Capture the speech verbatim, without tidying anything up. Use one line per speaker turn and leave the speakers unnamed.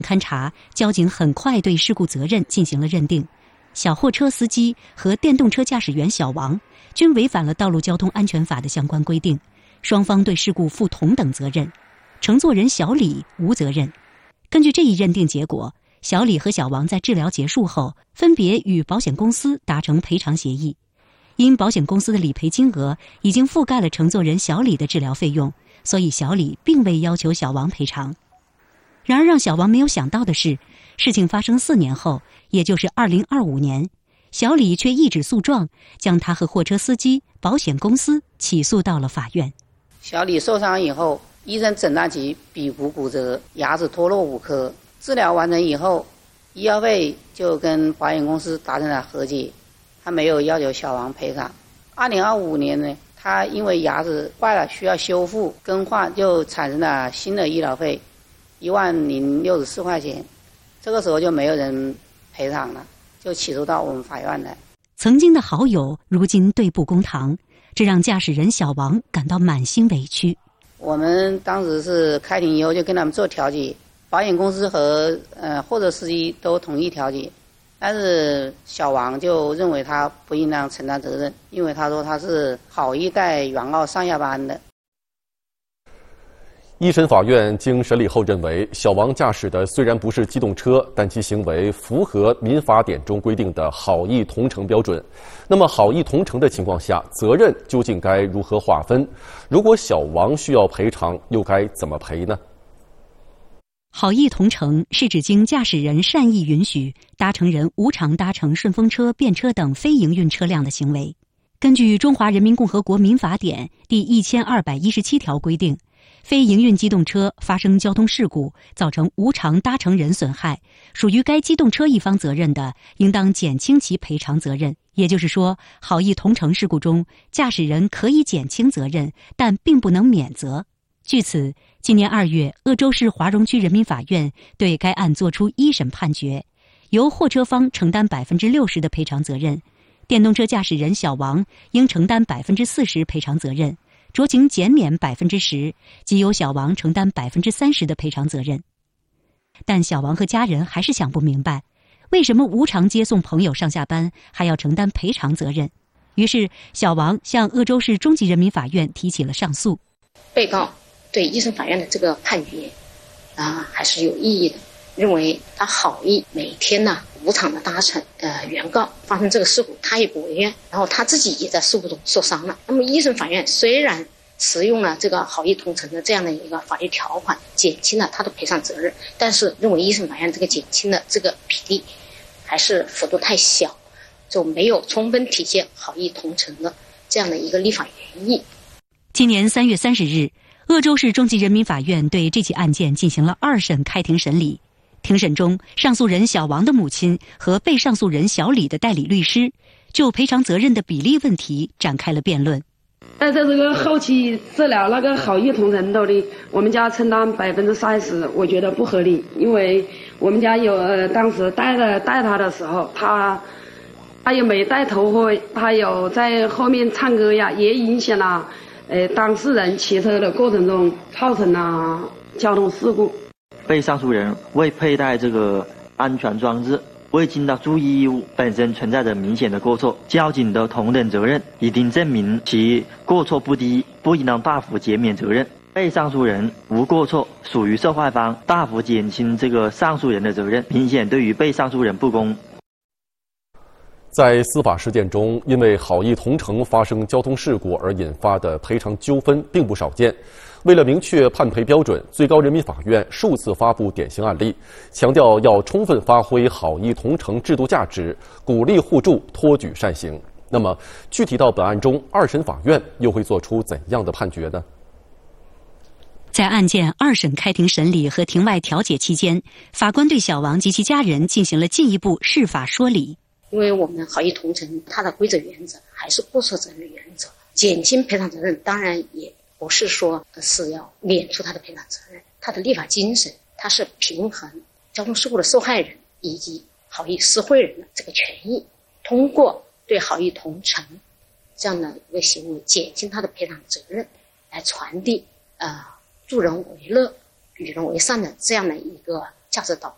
勘查，交警很快对事故责任进行了认定。小货车司机和电动车驾驶员小王均违反了道路交通安全法的相关规定，双方对事故负同等责任。乘坐人小李无责任。根据这一认定结果，小李和小王在治疗结束后，分别与保险公司达成赔偿协议。因保险公司的理赔金额已经覆盖了乘坐人小李的治疗费用，所以小李并未要求小王赔偿。然而让小王没有想到的是，事情发生四年后，也就是二零二五年，小李却一纸诉状，将他和货车司机、保险公司起诉到了法院。
小李受伤以后，医生诊断其鼻骨骨折、牙齿脱落五颗。治疗完成以后，医药费就跟保险公司达成了和解，他没有要求小王赔偿。二零二五年呢，他因为牙齿坏了需要修复更换，就产生了新的医疗费一万零六十四块钱。这个时候就没有人赔偿了，就起诉到我们法院来。
曾经的好友如今对簿公堂，这让驾驶人小王感到满心委屈。
我们当时是开庭以后就跟他们做调解，保险公司和呃货车司机都同意调解，但是小王就认为他不应当承担责任，因为他说他是好意带原告上下班的。
一审法院经审理后认为，小王驾驶的虽然不是机动车，但其行为符合民法典中规定的好意同乘标准。那么好意同乘的情况下，责任究竟该如何划分？如果小王需要赔偿，又该怎么赔呢？
好意同乘是指经驾驶人善意允许，搭乘人无偿搭乘顺风车、便车等非营运车辆的行为。根据《中华人民共和国民法典》第一千二百一十七条规定，非营运机动车发生交通事故，造成无偿搭乘人损害，属于该机动车一方责任的，应当减轻其赔偿责任。也就是说，好意同乘事故中，驾驶人可以减轻责任，但并不能免责。据此，今年二月，鄂州市华容区人民法院对该案作出一审判决，由货车方承担百分之六十的赔偿责任，电动车驾驶人小王应承担百分之四十赔偿责任，酌情减免百分之十，即由小王承担百分之三十的赔偿责任。但小王和家人还是想不明白，为什么无偿接送朋友上下班还要承担赔偿责任？于是，小王向鄂州市中级人民法院提起了上诉。
被告对一审法院的这个判决啊还是有异议的，认为他好意每天呢无偿的搭乘呃原告发生这个事故，他也不为愿，然后他自己也在事故中受伤了。那么一审法院虽然使用了这个好意同乘的这样的一个法律条款，减轻了他的赔偿责任，但是认为一审法院这个减轻的这个比例还是幅度太小，就没有充分体现好意同乘的这样的一个立法原意。
今年三月三十日，鄂州市中级人民法院对这起案件进行了二审开庭审理。庭审中，上诉人小王的母亲和被上诉人小李的代理律师就赔偿责任的比例问题展开了辩论。
在这个后期治疗那个好意同乘的，我们家承担百分之三十，我觉得不合理，因为我们家有呃当时带的带他的时候，他他也没带头盔，他有在后面唱歌呀，也影响了呃当事人骑车的过程中造成了交通事故。
被上诉人未佩戴这个安全装置，未尽到注意义务，本身存在着明显的过错，交警的同等责任已经证明其过错不低，不应当大幅减免责任。被上诉人无过错，属于受害方，大幅减轻这个上诉人的责任，明显对于被上诉人不公。
在司法实践中，因为好意同乘发生交通事故而引发的赔偿纠纷并不少见。为了明确判赔标准，最高人民法院数次发布典型案例，强调要充分发挥好意同乘制度价值，鼓励互助，托举善行。那么，具体到本案中，二审法院又会做出怎样的判决呢？
在案件二审开庭审理和庭外调解期间，法官对小王及其家人进行了进一步释法说理。
因为我们好意同乘，它的规则原则还是过错责任原则，减轻赔偿责任当然也不是说是要免除他的赔偿责任，他的立法精神，它是平衡交通事故的受害人以及好意施惠人的这个权益，通过对好意同乘这样的一个行为减轻他的赔偿责任，来传递呃助人为乐、与人为善的这样的一个价值导